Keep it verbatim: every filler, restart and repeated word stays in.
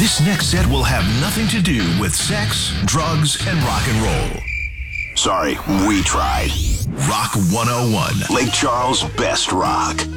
This next set will have nothing to do with sex, drugs, and rock and roll. Sorry, we tried. Rock one oh one. Lake Charles' best rock.